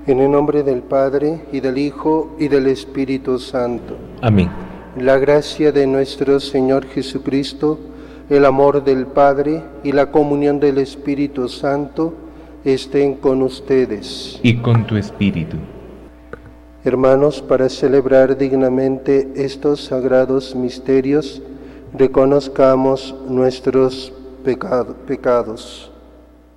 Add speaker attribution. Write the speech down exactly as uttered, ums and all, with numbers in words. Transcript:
Speaker 1: En el nombre del Padre, y del Hijo, y del Espíritu Santo.
Speaker 2: Amén.
Speaker 1: La gracia de nuestro Señor Jesucristo, el amor del Padre y la comunión del Espíritu Santo estén con ustedes.
Speaker 2: Y con tu espíritu.
Speaker 1: Hermanos, para celebrar dignamente estos sagrados misterios, reconozcamos nuestros pecado, pecados.